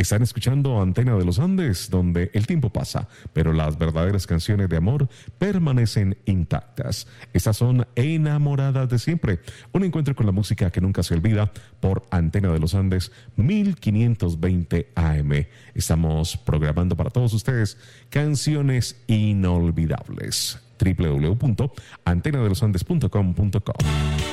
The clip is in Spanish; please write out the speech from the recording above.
Están escuchando Antena de los Andes, donde el tiempo pasa, pero las verdaderas canciones de amor permanecen intactas. Estas son Enamoradas de Siempre, un encuentro con la música que nunca se olvida por Antena de los Andes 1520 AM. Estamos programando para todos ustedes canciones inolvidables. www.antenadelosandes.com.co